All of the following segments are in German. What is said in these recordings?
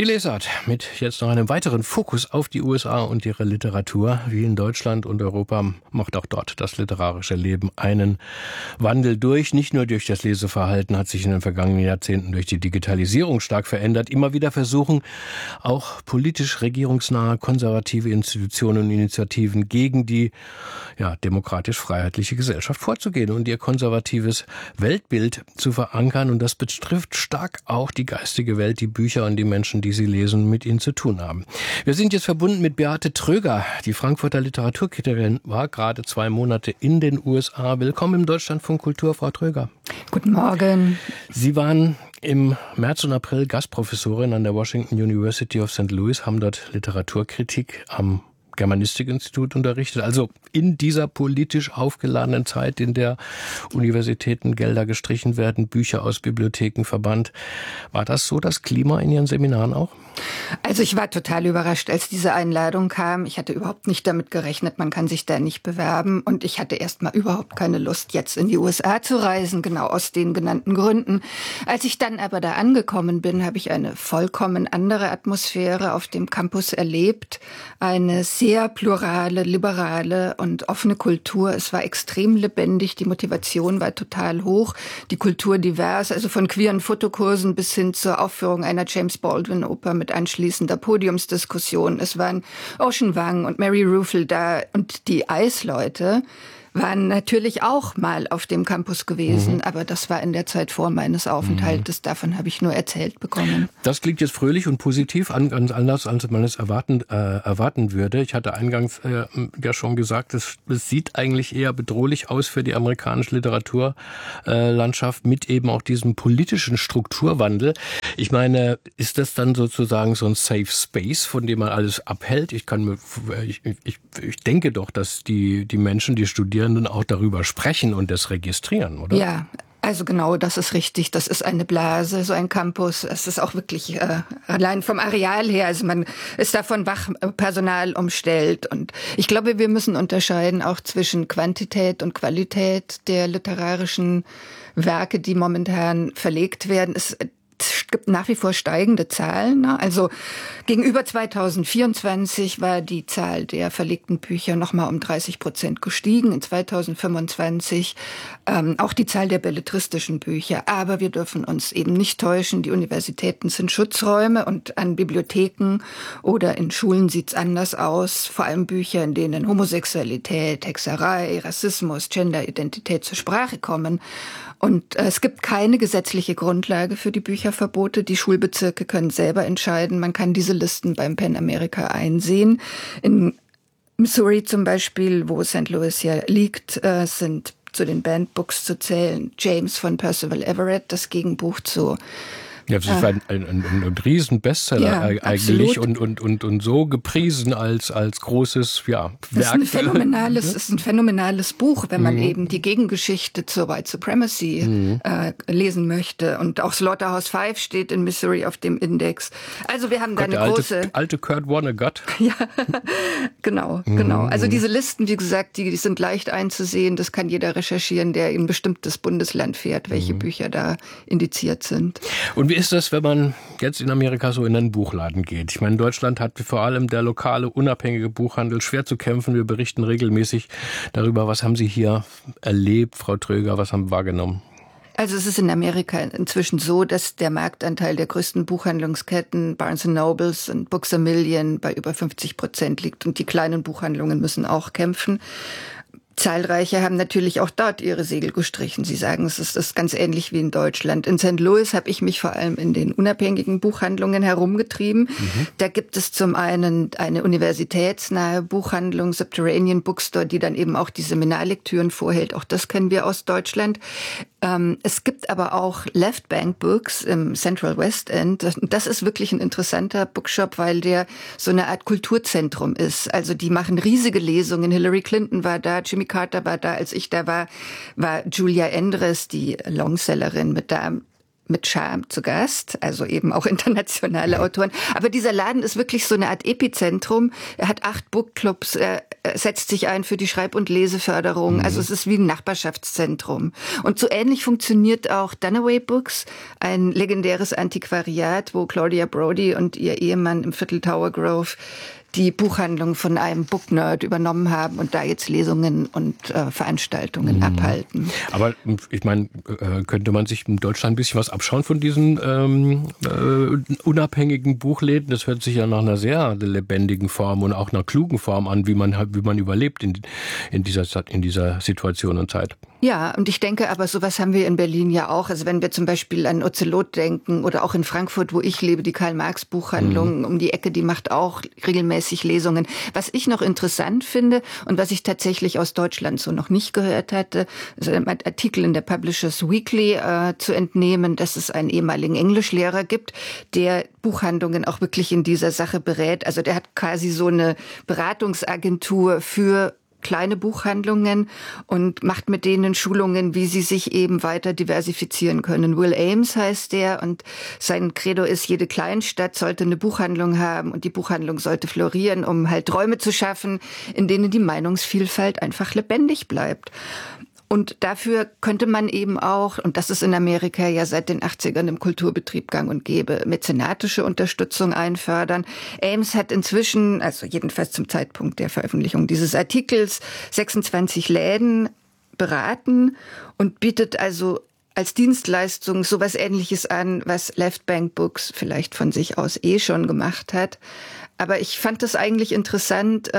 Die Lesart mit jetzt noch einem weiteren Fokus auf die USA und ihre Literatur. Wie in Deutschland und Europa macht auch dort das literarische Leben einen Wandel durch. Nicht nur durch das Leseverhalten hat sich in den vergangenen Jahrzehnten durch die Digitalisierung stark verändert. Immer wieder versuchen auch politisch regierungsnahe konservative Institutionen und Initiativen gegen die demokratisch-freiheitliche Gesellschaft vorzugehen und ihr konservatives Weltbild zu verankern. Und das betrifft stark auch die geistige Welt, die Bücher und die Menschen, die sie lesen, mit ihnen zu tun haben. Wir sind jetzt verbunden mit Beate Tröger. Die Frankfurter Literaturkritikerin war gerade 2 Monate in den USA. Willkommen im Deutschlandfunk Kultur, Frau Tröger. Guten Morgen. Sie waren im März und April Gastprofessorin an der Washington University of St. Louis, haben dort Literaturkritik am Germanistik-Institut unterrichtet. Also in dieser politisch aufgeladenen Zeit, in der Universitäten Gelder gestrichen werden, Bücher aus Bibliotheken verbannt. War das so das Klima in Ihren Seminaren auch? Also ich war total überrascht, als diese Einladung kam. Ich hatte überhaupt nicht damit gerechnet, man kann sich da nicht bewerben. Und ich hatte erstmal überhaupt keine Lust, jetzt in die USA zu reisen, genau aus den genannten Gründen. Als ich dann aber da angekommen bin, habe ich eine vollkommen andere Atmosphäre auf dem Campus erlebt. Eine sehr plurale, liberale und offene Kultur. Es war extrem lebendig, die Motivation war total hoch, die Kultur divers, also von queeren Fotokursen bis hin zur Aufführung einer James Baldwin-Oper mit anschließender Podiumsdiskussion. Es waren Ocean Vuong und Mary Ruefle da und die Eisleute waren natürlich auch mal auf dem Campus gewesen, aber das war in der Zeit vor meines Aufenthaltes. Davon habe ich nur erzählt bekommen. Das klingt jetzt fröhlich und positiv, ganz anders, als man es erwarten würde. Ich hatte eingangs ja schon gesagt, es sieht eigentlich eher bedrohlich aus für die amerikanische Literaturlandschaft mit eben auch diesem politischen Strukturwandel. Ich meine, ist das dann sozusagen so ein Safe Space, von dem man alles abhält? Ich denke doch, dass die Menschen, die Studierenden auch darüber sprechen und das registrieren, oder? Ja, also genau, das ist richtig. Das ist eine Blase, so ein Campus. Es ist auch wirklich allein vom Areal her. Also man ist da von Wachpersonal umstellt. Und ich glaube, wir müssen unterscheiden auch zwischen Quantität und Qualität der literarischen Werke, die momentan verlegt werden. Es gibt nach wie vor steigende Zahlen. Also gegenüber 2024 war die Zahl der verlegten Bücher nochmal um 30% gestiegen. In 2025 auch die Zahl der belletristischen Bücher. Aber wir dürfen uns eben nicht täuschen. Die Universitäten sind Schutzräume und an Bibliotheken oder in Schulen sieht's anders aus. Vor allem Bücher, in denen Homosexualität, Hexerei, Rassismus, Genderidentität zur Sprache kommen. Und es gibt keine gesetzliche Grundlage für die Bücherverbote. Die Schulbezirke können selber entscheiden. Man kann diese Listen beim PEN America einsehen. In Missouri zum Beispiel, wo St. Louis ja liegt, sind zu den Banned Books zu zählen James von Percival Everett, das Gegenbuch zu Ja, das war ein Riesen-Bestseller eigentlich und so gepriesen als großes Werk. Das ist ein phänomenales Buch, wenn man eben die Gegengeschichte zur White Supremacy lesen möchte. Und auch Slaughterhouse-5 steht in Missouri auf dem Index. Also wir haben da eine große... alte Kurt Vonnegut. Ja, genau. Also diese Listen, wie gesagt, die sind leicht einzusehen. Das kann jeder recherchieren, der in ein bestimmtes Bundesland fährt, welche Bücher da indiziert sind. Und wie ist das, wenn man jetzt in Amerika so in einen Buchladen geht? Ich meine, in Deutschland hat vor allem der lokale, unabhängige Buchhandel schwer zu kämpfen. Wir berichten regelmäßig darüber. Was haben Sie hier erlebt, Frau Tröger? Was haben Sie wahrgenommen? Also es ist in Amerika inzwischen so, dass der Marktanteil der größten Buchhandlungsketten, Barnes & Nobles und Books A Million, bei über 50% liegt. Und die kleinen Buchhandlungen müssen auch kämpfen. Zahlreiche haben natürlich auch dort ihre Segel gestrichen. Sie sagen, es ist ganz ähnlich wie in Deutschland. In St. Louis habe ich mich vor allem in den unabhängigen Buchhandlungen herumgetrieben. Da gibt es zum einen eine universitätsnahe Buchhandlung, Subterranean Bookstore, die dann eben auch die Seminarlektüren vorhält. Auch das kennen wir aus Deutschland. Es gibt aber auch Left Bank Books im Central West End. Das ist wirklich ein interessanter Bookshop, weil der so eine Art Kulturzentrum ist. Also die machen riesige Lesungen. Hillary Clinton war da, Jimmy Carter war da. Als ich da war Julia Endres, die Longsellerin, mit Charme zu Gast, also eben auch internationale Autoren. Aber dieser Laden ist wirklich so eine Art Epizentrum. Er hat 8 Bookclubs, setzt sich ein für die Schreib- und Leseförderung. Also es ist wie ein Nachbarschaftszentrum. Und so ähnlich funktioniert auch Dunaway Books, ein legendäres Antiquariat, wo Claudia Brody und ihr Ehemann im Viertel Tower Grove die Buchhandlung von einem Booknerd übernommen haben und da jetzt Lesungen und Veranstaltungen abhalten. Aber ich meine, könnte man sich in Deutschland ein bisschen was abschauen von diesen unabhängigen Buchläden? Das hört sich ja nach einer sehr lebendigen Form und auch einer klugen Form an, wie man überlebt in dieser Situation und Zeit. Ja, und ich denke aber, sowas haben wir in Berlin ja auch. Also wenn wir zum Beispiel an Ozelot denken oder auch in Frankfurt, wo ich lebe, die Karl-Marx-Buchhandlung um die Ecke, die macht auch regelmäßig Lesungen. Was ich noch interessant finde und was ich tatsächlich aus Deutschland so noch nicht gehört hatte, ist ein Artikel in der Publishers Weekly zu entnehmen, dass es einen ehemaligen Englischlehrer gibt, der Buchhandlungen auch wirklich in dieser Sache berät. Also der hat quasi so eine Beratungsagentur für kleine Buchhandlungen und macht mit denen Schulungen, wie sie sich eben weiter diversifizieren können. Will Ames heißt der und sein Credo ist, jede Kleinstadt sollte eine Buchhandlung haben und die Buchhandlung sollte florieren, um halt Räume zu schaffen, in denen die Meinungsvielfalt einfach lebendig bleibt. Und dafür könnte man eben auch, und das ist in Amerika ja seit den 80ern im Kulturbetrieb gang und gäbe, mäzenatische Unterstützung einfördern. Ames hat inzwischen, also jedenfalls zum Zeitpunkt der Veröffentlichung dieses Artikels, 26 Läden beraten und bietet also als Dienstleistung sowas Ähnliches an, was Left Bank Books vielleicht von sich aus schon gemacht hat. Aber ich fand das eigentlich interessant,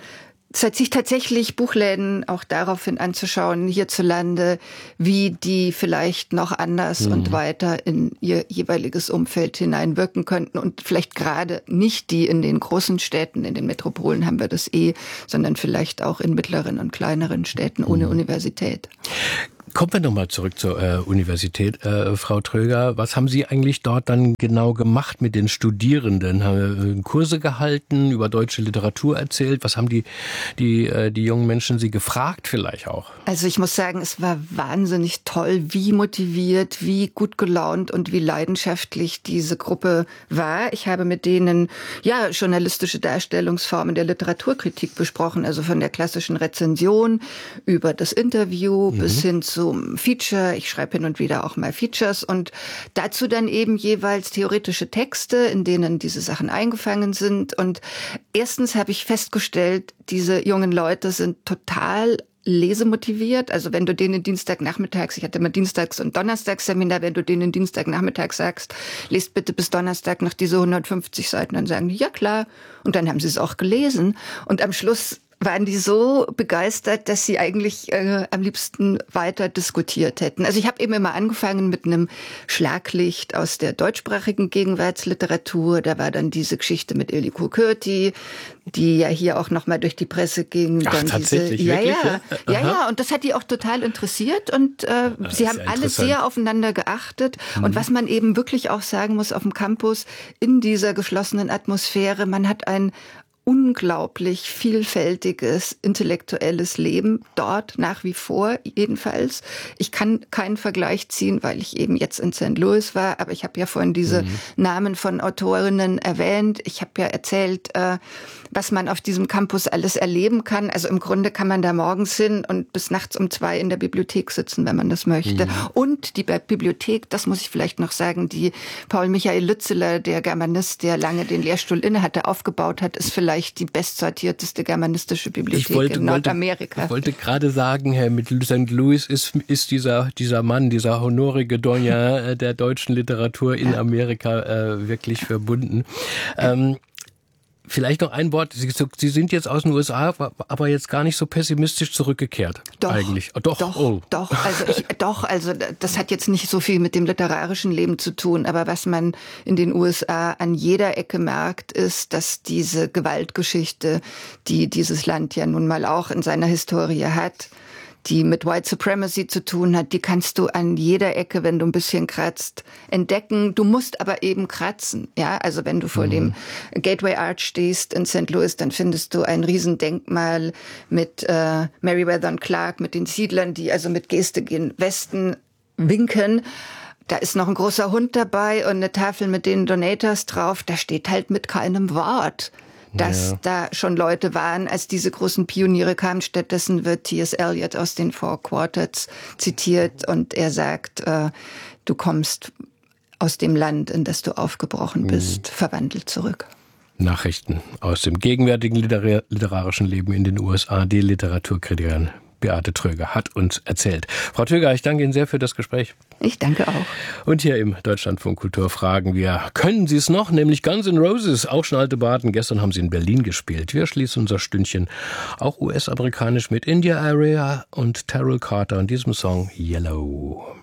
sich tatsächlich Buchläden auch daraufhin anzuschauen, hierzulande, wie die vielleicht noch anders und weiter in ihr jeweiliges Umfeld hineinwirken könnten und vielleicht gerade nicht die in den großen Städten, in den Metropolen haben wir das sondern vielleicht auch in mittleren und kleineren Städten ohne Universität. Kommen wir nochmal zurück zur Universität, Frau Tröger. Was haben Sie eigentlich dort dann genau gemacht mit den Studierenden? Haben Kurse gehalten, über deutsche Literatur erzählt? Was haben die jungen Menschen Sie gefragt vielleicht auch? Also ich muss sagen, es war wahnsinnig toll, wie motiviert, wie gut gelaunt und wie leidenschaftlich diese Gruppe war. Ich habe mit denen journalistische Darstellungsformen der Literaturkritik besprochen, also von der klassischen Rezension über das Interview bis hin zum Feature. Ich schreibe hin und wieder auch mal Features und dazu dann eben jeweils theoretische Texte, in denen diese Sachen eingefangen sind. Und erstens habe ich festgestellt, diese jungen Leute sind total lesemotiviert. Also wenn du denen Dienstagnachmittags, ich hatte immer Dienstags- und Donnerstagsseminar, wenn du denen Dienstagnachmittag sagst, lest bitte bis Donnerstag noch diese 150 Seiten, dann sagen die, ja klar. Und dann haben sie es auch gelesen. Und am Schluss waren die so begeistert, dass sie eigentlich am liebsten weiter diskutiert hätten. Also ich habe eben immer angefangen mit einem Schlaglicht aus der deutschsprachigen Gegenwartsliteratur. Da war dann diese Geschichte mit Illico Curti, die ja hier auch noch mal durch die Presse ging. Ach, dann tatsächlich? diese, wirklich? Ja, und das hat die auch total interessiert und sie haben alle sehr aufeinander geachtet. Und was man eben wirklich auch sagen muss auf dem Campus, in dieser geschlossenen Atmosphäre, man hat ein unglaublich vielfältiges intellektuelles Leben dort nach wie vor jedenfalls. Ich kann keinen Vergleich ziehen, weil ich eben jetzt in St. Louis war, aber ich habe ja vorhin diese Namen von Autorinnen erwähnt. Ich habe ja erzählt, was man auf diesem Campus alles erleben kann. Also im Grunde kann man da morgens hin und bis nachts um 2 in der Bibliothek sitzen, wenn man das möchte. Und die Bibliothek, das muss ich vielleicht noch sagen, die Paul Michael Lützeler, der Germanist, der lange den Lehrstuhl innehatte, aufgebaut hat, ist vielleicht die bestsortierteste germanistische Bibliothek in Nordamerika. Ich wollte gerade sagen, Herr, mit St. Louis ist dieser Mann, dieser honorige Doyen der deutschen Literatur in Amerika wirklich verbunden. Vielleicht noch ein Wort. Sie sind jetzt aus den USA, aber jetzt gar nicht so pessimistisch zurückgekehrt. Doch, eigentlich. Doch. Also das hat jetzt nicht so viel mit dem literarischen Leben zu tun. Aber was man in den USA an jeder Ecke merkt, ist, dass diese Gewaltgeschichte, die dieses Land ja nun mal auch in seiner Historie hat, die mit White Supremacy zu tun hat, die kannst du an jeder Ecke, wenn du ein bisschen kratzt, entdecken. Du musst aber eben kratzen. Ja, also wenn du vor dem Gateway Arch stehst in St. Louis, dann findest du ein Riesendenkmal mit Meriwether und Clark, mit den Siedlern, die also mit Geste gen Westen winken. Da ist noch ein großer Hund dabei und eine Tafel mit den Donators drauf. Da steht halt mit keinem Wort, dass da schon Leute waren, als diese großen Pioniere kamen. Stattdessen wird T.S. Eliot aus den Four Quartets zitiert und er sagt, du kommst aus dem Land, in das du aufgebrochen bist, verwandelt zurück. Nachrichten aus dem gegenwärtigen literarischen Leben in den USA. Die Literaturkritikerin Beate Tröger hat uns erzählt. Frau Tröger, ich danke Ihnen sehr für das Gespräch. Ich danke auch. Und hier im Deutschlandfunk Kultur fragen wir, können Sie es noch? Nämlich Guns N' Roses, auch schon alte Baden. Gestern haben sie in Berlin gespielt. Wir schließen unser Stündchen auch US-amerikanisch mit India Area und Terrell Carter und diesem Song Yellow.